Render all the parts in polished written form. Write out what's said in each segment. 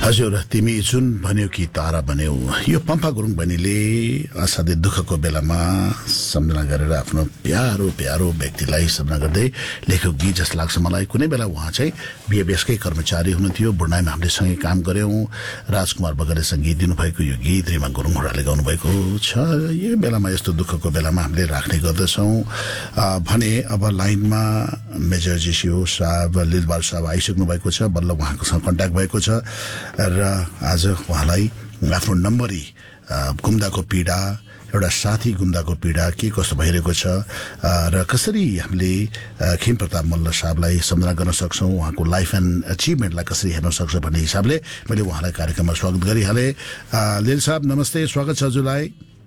हजुर तिमी जुन भन्यो कि तारा बन्यौ यो पम्फा गुरुङ बहिनीले असाध्यै दुःखको बेलामा सम्झना गरेर आफ्नो प्यारो प्यारो व्यक्तिलाई सम्झना गर्दै लेखेको गीत जस्तो लाग्छ मलाई। कुनै बेला उहाँ चाहिँ बीएबीएसकै कर्मचारी हुनुहुन्थ्यो। बुढाइमा हामीले सँगै काम गर्यौं। राजकुमार बगरले सङ्गीत दिनुभएको यो गीत रिमा गुरुङ होडाले गाउनु भएको छ। यो बेलामा यस्तो दुःखको बेलामा हामीले राख्ने गर्दछौं भने अब लाइनमा मेजर जेसिओ साहब लिलबाल साहब आइसक्नु भएको छ। बल्ल उहाँकोसँग कन्ट्याक्ट भएको छ र आज उहाँलाई आफ्नो नम्बरी गुम्दाको पीडा, एउटा साथी गुम्दाको पीडा के कस्तो भइरहेको छ र कसरी हामीले खेम प्रताप मल्ल साहबलाई सम्झना गर्न सक्छौं, उहाँको लाइफ एन्ड अचिभमेन्टलाई कसरी हेर्न सक्छ भन्ने हिसाबले मैले उहाँलाई कार्यक्रममा स्वागत गरिहाले। लिल साहब नमस्ते, स्वागत छ हजुरलाई।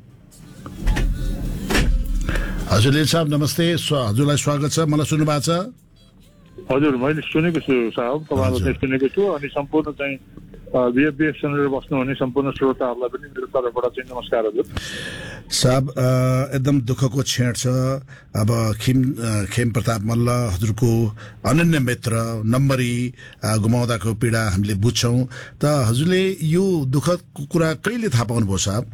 हजुर लिल साहब नमस्ते, हजुरलाई स्वागत छ। मलाई सुन्नु भएको छ? हजुर मैले सुनेको छु साहब, तपाईँलाई सुनेको छु अनि सम्पूर्ण चाहिँ बीएफबीएस च्यानलले बस्नुहुने सम्पूर्ण श्रोताहरूलाई पनि मेरो तर्फबाट चाहिँ नमस्कार। हजुर साहब एकदम दुःखको क्षण छ। अब खेम प्रताप मल्ल हजुरको अनन्य मित्र नम्बरी गुमाउँदाको पीडा हामीले बुझ्छौं। त हजुरले यो दुःखको कुरा कहिले थाहा पाउनुभयो साहब?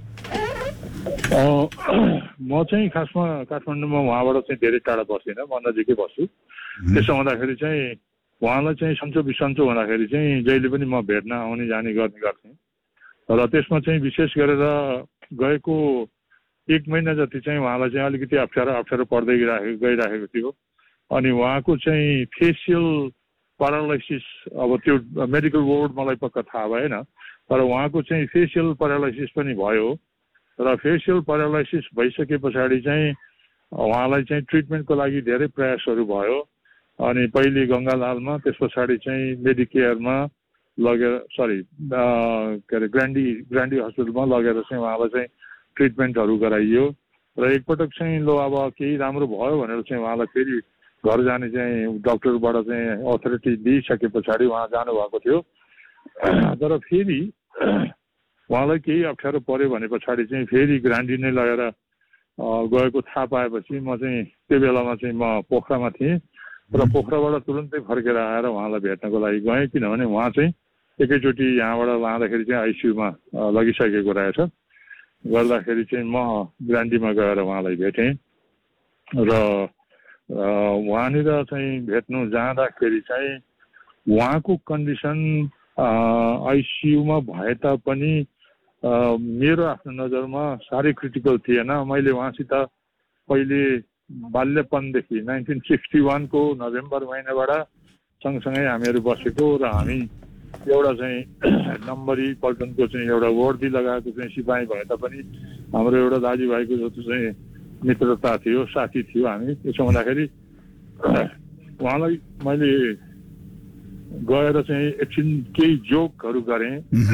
म चाहिँ खासमा काठमाडौँमा उहाँबाट चाहिँ धेरै टाढा बस्दिनँ, म नजिकै बस्छु। त्यसो हुँदाखेरि चाहिँ उहाँलाई चाहिँ सन्चो बिसन्चो हुँदाखेरि चाहिँ जहिले पनि म भेट्न आउने जाने गर्ने गर्थेँ र त्यसमा चाहिँ विशेष गरेर गएको 1 महिना जति चाहिँ उहाँलाई चाहिँ अलिकति अप्ठ्यारो पर्दै गइराखेको थियो। अनि उहाँको चाहिँ फेसियल प्यारालाइसिस, अब त्यो मेडिकल वर्ड मलाई पक्का थाहा भएन, तर उहाँको चाहिँ फेसियल प्यारालाइसिस पनि भयो र फेसियल प्यारालाइसिस भइसके पछाडि चाहिँ उहाँलाई चाहिँ ट्रिटमेन्टको लागि धेरै प्रयासहरू भयो। अनि पहिले गङ्गालालमा, त्यस पछाडि चाहिँ मेडिकेयरमा लगेर के अरे ग्रान्डी हस्पिटलमा लगेर चाहिँ उहाँलाई चाहिँ ट्रिटमेन्टहरू गराइयो र एकपटक चाहिँ लो अब केही राम्रो भयो भनेर चाहिँ उहाँलाई फेरि घर जाने चाहिँ डक्टरबाट चाहिँ अथोरिटी दिइसके पछाडि उहाँ जानुभएको थियो। तर फेरि उहाँलाई केही अप्ठ्यारो पर्यो भने पछाडि चाहिँ फेरि ग्रान्डी नै लगेर गएको थाहा पाएपछि म चाहिँ त्यो बेलामा चाहिँ म पोखरामा थिएँ र पोखराबाट तुरन्तै फर्केर आएर उहाँलाई भेट्नको लागि गएँ, किनभने उहाँ चाहिँ एकैचोटि यहाँबाट लाँदाखेरि चाहिँ आइसियूमा लगिसकेको रहेछ। गर्दाखेरि चाहिँ म ग्रान्डीमा गएर उहाँलाई भेटेँ र उहाँनिर चाहिँ भेट्नु जाँदाखेरि चाहिँ उहाँको कन्डिसन आइसियूमा भए तापनि मेरो आफ्नो नजरमा साह्रै क्रिटिकल थिएन। मैले उहाँसित पहिले बाल्यपनदेखि 1961 को नोभेम्बर महिनाबाट सँगसँगै हामीहरू बसेको र हामी एउटा चाहिँ नम्बरी पल्टनको चाहिँ एउटा वर्दी लगाएको चाहिँ सिपाही भए तापनि हाम्रो एउटा दाजुभाइको जस्तो चाहिँ मित्रता थियो, साथी थियो हामी। त्यसो हुँदाखेरि उहाँलाई मैले गएर चाहिँ एकछिन केही जोकहरू गरेँ।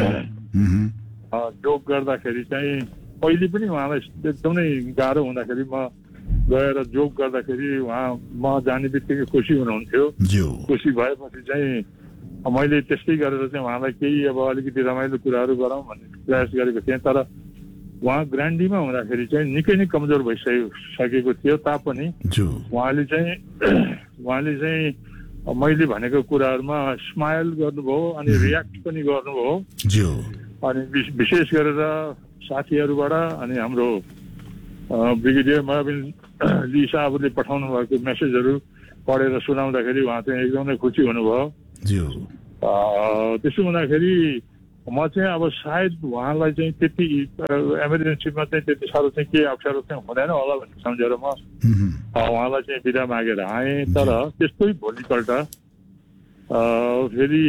जोक गर्दाखेरि चाहिँ पहिले पनि उहाँलाई एकदमै गाह्रो हुँदाखेरि म गएर जोक गर्दाखेरि उहाँ म जाने बित्तिकै खुसी हुनुहुन्थ्यो। खुसी भएपछि चाहिँ मैले त्यस्तै गरेर चाहिँ उहाँलाई केही अब अलिकति रमाइलो कुराहरू गरौँ भन्ने प्रयास गरेको थिएँ। तर उहाँ ग्रान्डीमा हुँदाखेरि चाहिँ निकै नै कमजोर भइसकेको थियो तापनि उहाँले चाहिँ मैले भनेको कुराहरूमा स्माइल गर्नुभयो अनि रियाक्ट पनि गर्नुभयो। अनि विशेष गरेर साथीहरूबाट अनि हाम्रो ब्रिगेडियर महाबिन ली साहबले पठाउनु भएको मेसेजहरू पढेर सुनाउँदाखेरि उहाँ चाहिँ एकदमै खुसी हुनुभयो। त्यसो हुँदाखेरि म चाहिँ अब सायद उहाँलाई चाहिँ त्यति एमर्जेन्सीमा चाहिँ त्यति साह्रो चाहिँ केही अप्ठ्यारो चाहिँ हुँदैन होला भन्ने सम्झेर म उहाँलाई चाहिँ बिदा मागेर आएँ। तर त्यस्तै भोलिपल्ट फेरि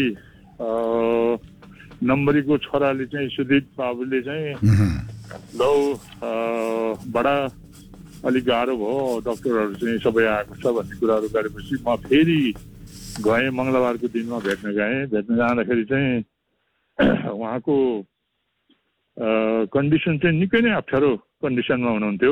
नम्बरीको छोराले चाहिँ सुदीप बाबुले चाहिँ लौ बडा अलिक गाह्रो भयो, डक्टरहरू चाहिँ सबै आएको छ भन्ने कुराहरू गरेपछि म फेरि गएँ। मङ्गलबारको दिनमा भेट्न जाँदाखेरि चाहिँ उहाँको कन्डिसन चाहिँ निकै नै अप्ठ्यारो कन्डिसनमा हुनुहुन्थ्यो।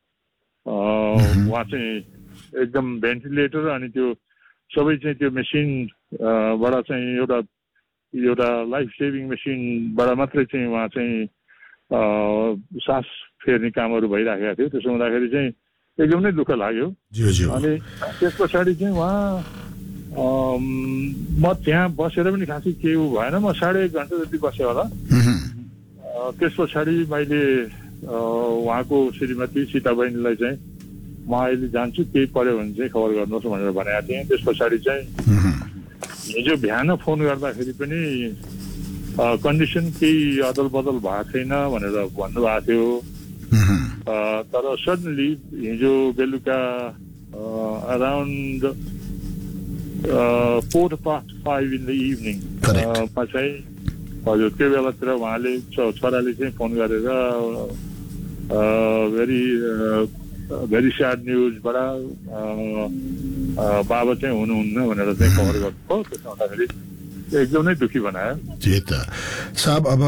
उहाँ चाहिँ एकदम भेन्टिलेटर अनि त्यो सबै चाहिँ त्यो मेसिनबाट चाहिँ एउटा लाइफ सेभिङ मेसिनबाट मात्रै चाहिँ उहाँ चाहिँ सास फेर्ने कामहरू भइराखेको थियो। त्यसो हुँदाखेरि चाहिँ एकदमै दुःख लाग्यो। अनि त्यस पछाडि चाहिँ उहाँ म त्यहाँ बसेर पनि खासै केही भएन, म 1.5 घन्टा जति बसेँ होला। त्यस पछाडि मैले उहाँको श्रीमती सीता बहिनीलाई चाहिँ म अहिले जान्छु, केही पर्यो भने चाहिँ खबर गर्नुहोस् भनेर भनेको थिएँ। त्यस पछाडि चाहिँ हिजो बिहान फोन गर्दाखेरि पनि कन्डिसन केही अदल बदल भएको छैन भनेर भन्नुभएको थियो। तर सडनली हिजो बेलुका अराउन्ड 4:05 in the evening चाहिँ हजुर त्यो बेलातिर उहाँले छोराले चाहिँ फोन गरेर भेरी स्याड न्युज बडा बाबा चाहिँ हुनुहुन्न भनेर चाहिँ खबर गर्नुभयो। त्यसो हुँदाखेरि एकदमै दुखी बनायो। त्यही त साहब, अब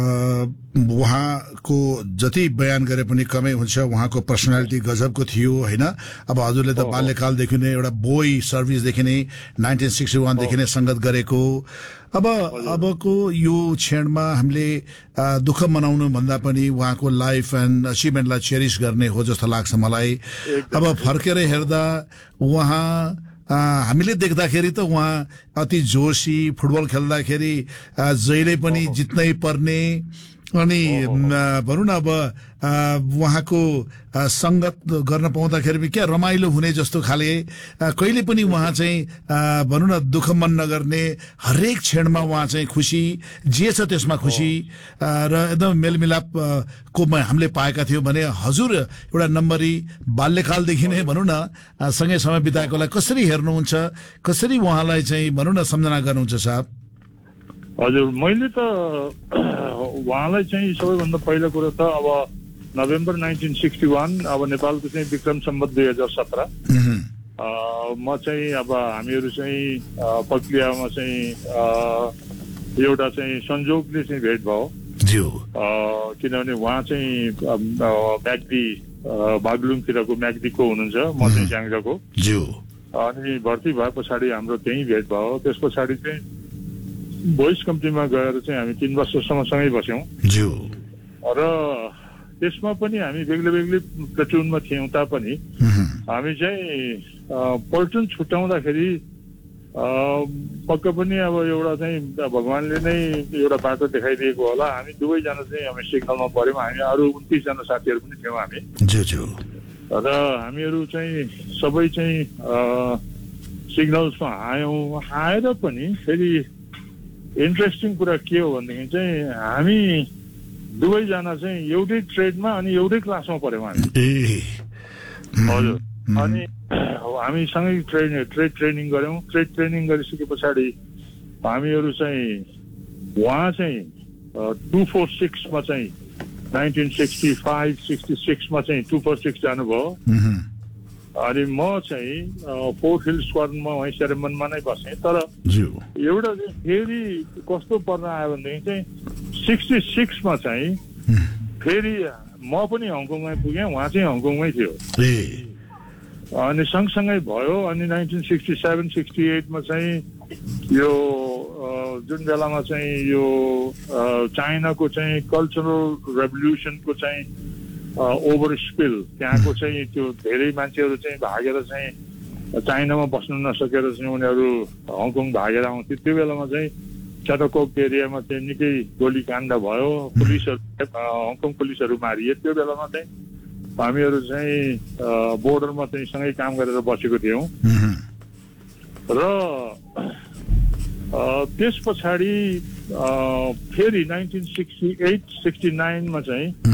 उहाँको जति बयान गरे पनि कमै हुन्छ। उहाँको पर्सनालिटी गजबको थियो होइन। अब हजुरले त बाल्यकालदेखि नै एउटा बोय सर्भिसदेखि नै 1961 देखि नै संगत गरेको। अबको यो क्षणमा हामीले दुःख मनाउनु भन्दा पनि उहाँको लाइफ एन्ड अचिभमेन्टलाई चेरिस गर्ने हो जस्तो लाग्छ मलाई। अब फर्केर हेर्दा उहाँ हामीले देख्दाखेरि त उहाँ अति जोशी, फुटबल खेल्दाखेरि जहिले पनि जित्नै पर्ने, अनि भनौँ न अब उहाँको संगत गर्न पाउँदाखेरि पनि क्या रमाइलो हुने जस्तो खाले। कहिले पनि उहाँ चाहिँ भनौँ न दुःख मन नगर्ने, हरेक क्षणमा उहाँ चाहिँ खुसी, जे छ त्यसमा खुसी र एकदम मेलमिलाप को हामीले पाएका थियौँ। भने हजुर एउटा नम्बरी बाल्यकालदेखि नै भनौँ न सँगै समय बिताएकोलाई कसरी हेर्नुहुन्छ, कसरी उहाँलाई चाहिँ भनौँ न सम्झना गर्नुहुन्छ साहब? हजुर, मैले त उहाँलाई चाहिँ सबैभन्दा पहिलो कुरो त अब नोभेम्बर 1961 अब नेपालको चाहिँ विक्रम सम्वत 2017 म चाहिँ अब हामीहरू चाहिँ प्रक्रियामा चाहिँ एउटा चाहिँ संजोगले चाहिँ भेट भयो। किनभने उहाँ चाहिँ म्याग्दी बागलुङतिरको म्याग्दीको हुनुहुन्छ, म चाहिँ स्याङ्जाको। अनि भर्ती भए पछाडि हाम्रो त्यहीँ भेट भयो। त्यस पछाडि चाहिँ बोइस कम्पनीमा गएर चाहिँ हामी 3 वर्षसम्म सँगै बस्यौँ र त्यसमा पनि हामी बेग्लै बेग्लै प्लेटुनमा थियौँ तापनि हामी चाहिँ पल्टन छुट्याउँदाखेरि पक्क पनि अब एउटा चाहिँ भगवानले नै एउटा बाटो देखाइदिएको होला। हामी दुवैजना चाहिँ हामी सिग्नलमा पऱ्यौँ। हामी अरू 29 जना साथीहरू पनि थियौँ हामी र हामीहरू चाहिँ सबै चाहिँ सिग्नल्समा आएर पनि फेरि इन्ट्रेस्टिङ कुरा के हो भनेदेखि चाहिँ हामी दुवैजना चाहिँ एउटै ट्रेडमा अनि एउटै क्लासमा पऱ्यौँ हामी। हजुर, अनि हामी सँगै ट्रेड ट्रेनिङ गऱ्यौँ। ट्रेड ट्रेनिङ गरिसके पछाडि हामीहरू चाहिँ उहाँ चाहिँ 246 मा चाहिँ 1965-66 मा चाहिँ 246 जानुभयो। अनि म चाहिँ फोर्ट हिल स्क्वाड्रनमा वहीँ सेरेमनमा नै बसेँ। तर एउटा चाहिँ फेरि कस्तो पर्न आयो भनेदेखि चाहिँ 66 मा चाहिँ फेरि म पनि हङकङमै पुगेँ, उहाँ चाहिँ हङकङमै थियो। अनि सँगसँगै भयो। अनि 1967-68 मा चाहिँ यो जुन बेलामा चाहिँ यो चाइनाको चाहिँ कल्चरल रेभोल्युसनको चाहिँ ओभर स्पिल, त्यहाँको चाहिँ त्यो धेरै मान्छेहरू चाहिँ भागेर चाहिँ चाइनामा बस्नु नसकेर चाहिँ उनीहरू हङकङ भागेर आउँथे। त्यो बेलामा चाहिँ चाटोकोक एरियामा चाहिँ निकै गोलीकाण्ड भयो, पुलिसहरू हङकङ पुलिसहरू मारिए। त्यो बेलामा चाहिँ हामीहरू चाहिँ बोर्डरमा चाहिँ सँगै काम गरेर बसेको थियौँ र त्यस पछाडि फेरि 1968-69 मा चाहिँ